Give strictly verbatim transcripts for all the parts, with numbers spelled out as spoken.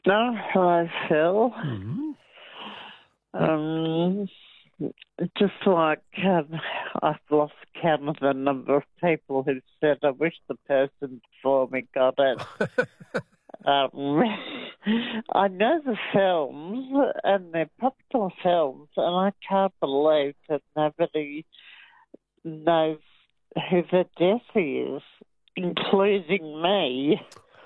No, hello, Phil. Mm-hmm. Um, just like um, I've lost count of the number of people who said, I wish the person before me got it. um, I know the films, and they're popular films, and I can't believe that nobody knows who the Jessie is, including me.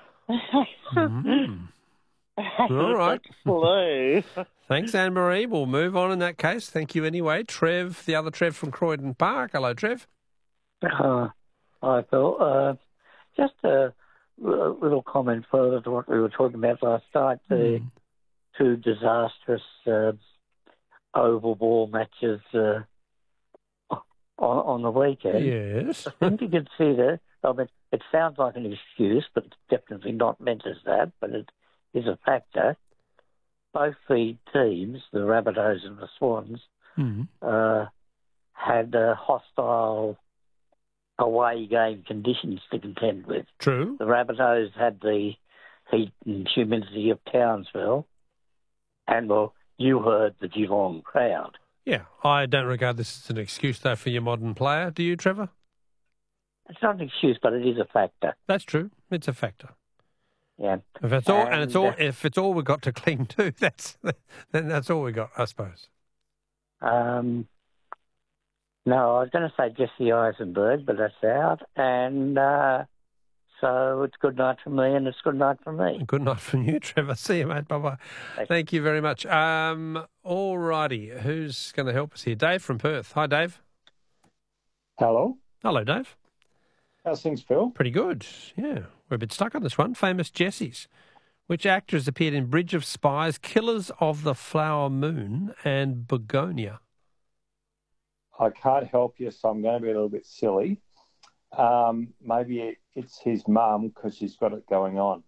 Mm. All right. Clue. Thanks, Anne-Marie. We'll move on in that case. Thank you anyway. Trev, the other Trev from Croydon Park. Hello, Trev. Uh, hi, Phil. Uh, just a, a little comment further to what we were talking about last night. The Mm. two disastrous uh, oval ball matches uh, on, on the weekend. Yes. I think you can see that. I mean, it sounds like an excuse, but it's definitely not meant as that, but it is a factor. Both the teams, the Rabbitohs and the Swans, Mm. uh, had uh, hostile away game conditions to contend with. True. The Rabbitohs had the heat and humidity of Townsville, and, well, you heard the Geelong crowd. Yeah, I don't regard this as an excuse, though, for your modern player. Do you, Trevor? It's not an excuse, but it is a factor. That's true. It's a factor. Yeah. If it's all, and, And, it's all, uh, if it's all we've got to cling to, that's then that's all we got, I suppose. Um, no, I was going to say Jesse Eisenberg, but that's out. And uh, so it's good night from me, and it's good night from me. Good night from you, Trevor. See you, mate. Bye-bye. Thanks. Thank you very much. Um, all righty. Who's going to help us here? Dave from Perth. Hi, Dave. Hello. Hello, Dave. How's things, Phil? Pretty good. Yeah. We're a bit stuck on this one. Famous Jessies. Which actor has appeared in Bridge of Spies, Killers of the Flower Moon, and Begonia? I can't help you, so I'm going to be a little bit silly. Um, maybe it, it's his mum because she's got it going on.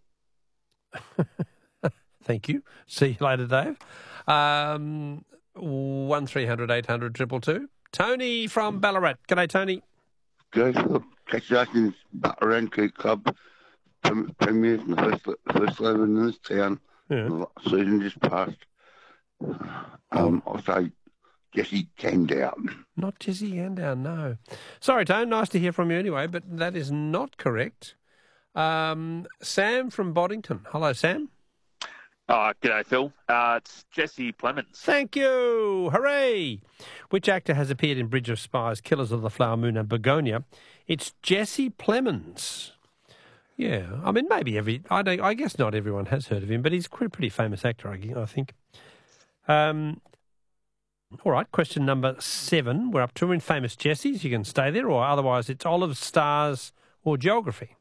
Thank you. See you later, Dave. Um, one three hundred eight hundred two two two. Tony from Ballarat. G'day, Tony. Good. Congratulations, Ballarat Cricket Club prem- premiers in the first, first eleven in this town. Yeah. The season just passed. Um, I'll say Jesse came down. Not Jesse Gandow, no. Sorry, Tone. Nice to hear from you anyway, but that is not correct. Um, Sam from Boddington. Hello, Sam. Oh, g'day, Phil. Uh, it's Jesse Plemons. Thank you. Hooray. Which actor has appeared in Bridge of Spies, Killers of the Flower Moon and Begonia? It's Jesse Plemons. Yeah, I mean, maybe every... I, don't, I guess not everyone has heard of him, but he's a pretty famous actor, I I think. Um, all right, question number seven. We're up to in Famous Jessies. You can stay there, or otherwise it's olives, stars, or geography.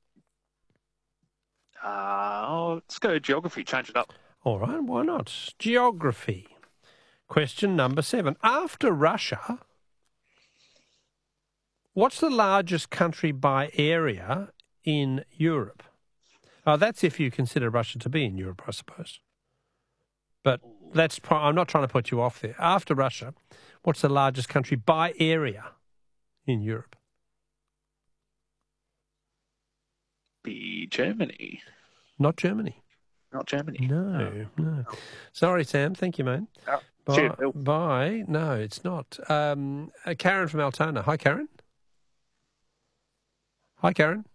Uh, oh, let's go geography. Change it up. All right, why not? Geography. Question number seven. After Russia, what's the largest country by area in Europe? Oh, that's if you consider Russia to be in Europe, I suppose. But that's I'm not trying to put you off there. After Russia, what's the largest country by area in Europe? Be Germany. Not Germany. Not Germany. No, no. Sorry, Sam. Thank you, mate. Oh, Bye. cheers, Phil. Bye. No, it's not. Um, uh, Karen from Altona. Hi, Karen. Hi, Karen.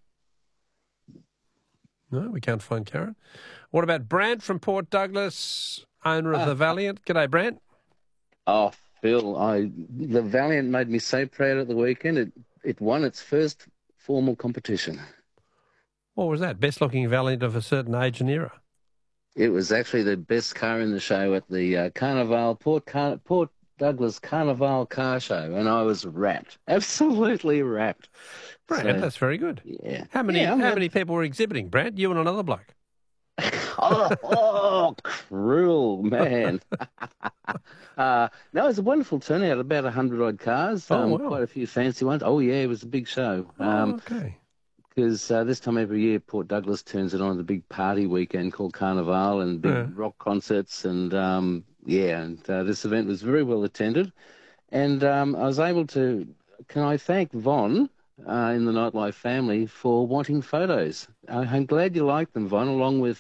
No, we can't find Karen. What about Brant from Port Douglas, owner of Uh, the Valiant? G'day, Brant. Oh, Phil, I the Valiant made me so proud at the weekend. It it won its first formal competition. What was that? Best looking Valiant of a certain age and era. It was actually the best car in the show at the uh, Carnival Port Car- Port Douglas Carnival Car Show, and I was wrapped, absolutely wrapped. Brant, So, that's very good. yeah. How many Yeah, I'm how not- many people were exhibiting, Brant? You and another bloke. oh, oh, cruel man. uh, no, it was a wonderful turnout, about a hundred odd cars, Oh, um, wow. quite a few fancy ones. Oh, yeah, it was a big show. Um, oh, okay. Because uh, this time every year, Port Douglas turns it on the big party weekend called Carnival and big Yeah. rock concerts. And, um, yeah, and uh, this event was very well attended. And um, I was able to, can I thank Von uh, in the Nightlife family for wanting photos. I- I'm glad you liked them, Von, along with